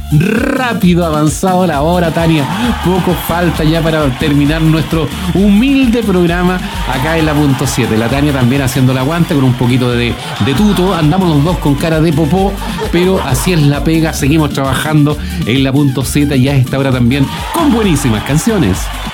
rápido avanzado la hora, Tania. Poco falta ya para terminar nuestro humilde programa acá en la punto 7. La Tania también haciendo el aguante con un poquito de tuto. Andamos los dos con cara de popó, pero así es la pega. Seguimos trabajando en la punto 7 y a esta hora también con buenísimas canciones.